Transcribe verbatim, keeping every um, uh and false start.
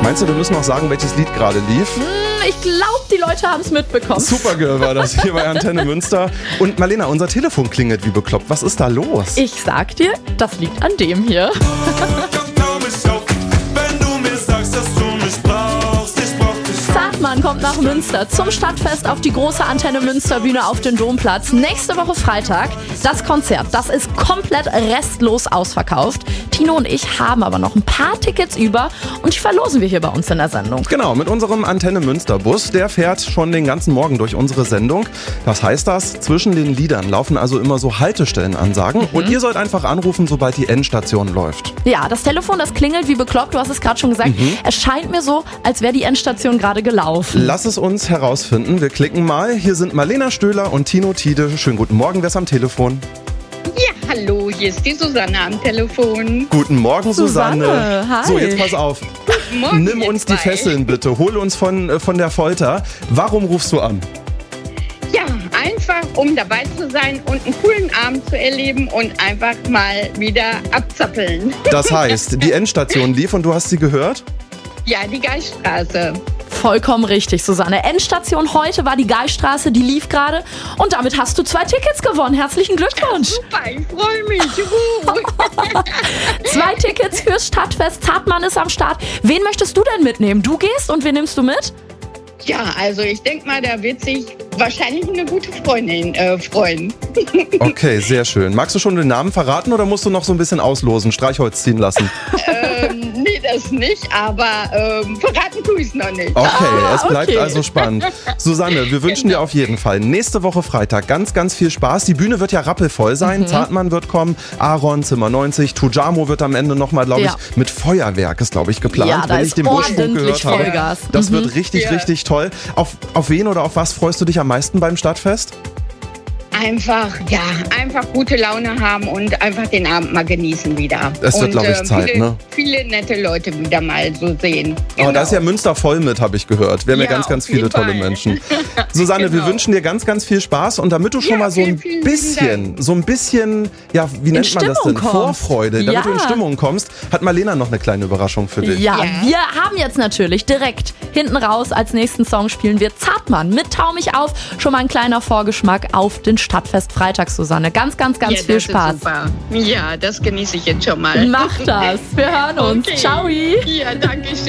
Meinst du, wir müssen noch sagen, welches Lied gerade lief? Ich glaube, die Leute haben es mitbekommen. Supergirl war das hier bei Antenne Münster. Und Marlena, unser Telefon klingelt wie bekloppt. Was ist da los? Ich sag dir, das liegt an dem hier. Zartmann kommt nach Münster zum Stadtfest auf die große Antenne Münster Bühne auf den Domplatz. Nächste Woche Freitag das Konzert. Das ist komplett restlos ausverkauft. Tino und ich haben aber noch ein paar Tickets über und die verlosen wir hier bei uns in der Sendung. Genau, mit unserem Antenne Münster Bus. Der fährt schon den ganzen Morgen durch unsere Sendung. Was heißt das? Zwischen den Liedern laufen also immer so Haltestellenansagen. Mhm. Und ihr sollt einfach anrufen, sobald die Endstation läuft. Ja, das Telefon, das klingelt wie bekloppt. Du hast es gerade schon gesagt. Mhm. Es scheint mir so, als wäre die Endstation gerade gelaufen. Lass es uns herausfinden. Wir klicken mal. Hier sind Marlena Stöhler und Tino Tiede. Schönen guten Morgen. Wer ist am Telefon? Ja, hallo, hier ist die Susanne am Telefon. Guten Morgen, Susanne. Susanne, hi. So, jetzt pass auf. Guten Morgen, Nimm uns die zwei. Fesseln bitte. Hol uns von, äh, von der Folter. Warum rufst du an? Ja, einfach um dabei zu sein und einen coolen Abend zu erleben und einfach mal wieder abzappeln. Das heißt, die Endstation lief und du hast sie gehört? Ja, die Geiststraße. Vollkommen richtig, Susanne. Endstation heute war die Geiststraße, die lief gerade. Und damit hast du zwei Tickets gewonnen. Herzlichen Glückwunsch. Super, ich freue mich. Juhu. Zwei Tickets fürs Stadtfest. Zartmann ist am Start. Wen möchtest du denn mitnehmen? Du gehst und wen nimmst du mit? Ja, also ich denke mal, da wird sich wahrscheinlich eine gute Freundin äh, freuen. Okay, sehr schön. Magst du schon den Namen verraten oder musst du noch so ein bisschen auslosen, Streichholz ziehen lassen? ähm, nee, das nicht, aber ähm, verraten tue ich es noch nicht. Okay, Ah, es bleibt okay. also spannend. Susanne, wir wünschen dir auf jeden Fall nächste Woche Freitag ganz, ganz viel Spaß. Die Bühne wird ja rappelvoll sein. Mhm. Zartmann wird kommen, Aaron, Zimmer neunzig, Tujamo wird am Ende nochmal, glaube Ja. ich, mit Feuerwerk ist, glaube ich, geplant, Ja, da wenn ist ich den Buschfunk ordentlich gehört habe. Vollgas. Das Mhm. wird richtig, Ja. richtig toll. Auf, auf wen oder auf was freust du dich am meisten beim Stadtfest? Einfach, ja, einfach gute Laune haben und einfach den Abend mal genießen wieder. Es wird, und, glaub ich, äh, Zeit, viele, ne? viele nette Leute wieder mal so sehen. Aber da ist ja Genau. Münster voll mit, habe ich gehört. Wir haben ja, Ja, ganz, ganz auf jeden viele tolle Fall. Menschen. Susanne, wir Genau. wünschen dir ganz, ganz viel Spaß und damit du schon Ja, mal so ein vielen, vielen bisschen, Dank. so ein bisschen, ja, wie nennt man das denn? Stimmung kommst. Vorfreude, damit Ja. du in Stimmung kommst, hat Marlena noch eine kleine Überraschung für dich. Ja, Ja. wir haben jetzt natürlich direkt hinten raus als nächsten Song spielen wir Zartmann mit Tau mich auf. Schon mal ein kleiner Vorgeschmack auf den Stadtfest Freitag, Susanne. Ganz, ganz, ganz ja, viel das Spaß. Ist super. Ja, das genieße ich jetzt schon mal. Mach das. Wir hören uns. Okay. Ciao. Ja, danke schön.